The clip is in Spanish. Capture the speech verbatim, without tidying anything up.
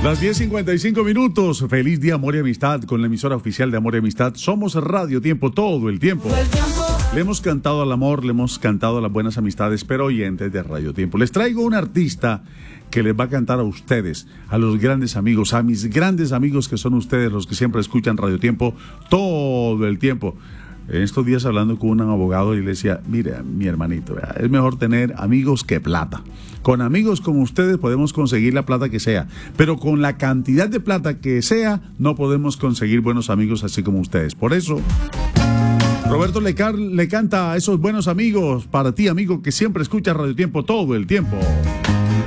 Las diez cincuenta y cinco minutos. Feliz día, amor y amistad, con la emisora oficial de Amor y Amistad. Somos Radio Tiempo todo el tiempo. Le hemos cantado al amor, le hemos cantado a las buenas amistades, pero oyentes de Radio Tiempo. Les traigo un artista que les va a cantar a ustedes, a los grandes amigos, a mis grandes amigos que son ustedes, los que siempre escuchan Radio Tiempo todo el tiempo. En estos días hablando con un abogado y le decía, mire, mi hermanito, es mejor tener amigos que plata. Con amigos como ustedes podemos conseguir la plata que sea, pero con la cantidad de plata que sea, no podemos conseguir buenos amigos así como ustedes. Por eso, Roberto le, car- le canta a esos buenos amigos, para ti, amigo, que siempre escucha Radio Tiempo todo el tiempo.